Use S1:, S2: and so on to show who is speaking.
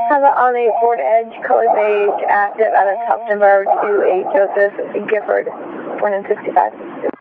S1: Have it on a Ford Edge, color beige, active, out of top number 28, Joseph Gifford, born in 65.